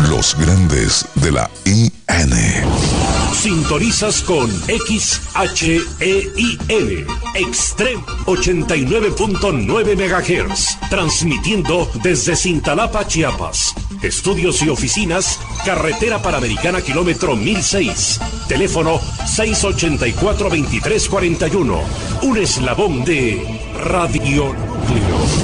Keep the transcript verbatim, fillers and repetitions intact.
Los grandes de la I N. Sintonizas con X H E I L, Extreme ochenta y nueve punto nueve megahertz, transmitiendo desde Cintalapa, Chiapas. Estudios y oficinas, Carretera Panamericana, kilómetro mil seis. Teléfono seis ochenta y cuatro, veintitrés cuarenta y uno. Un eslabón de Radio Núcleo.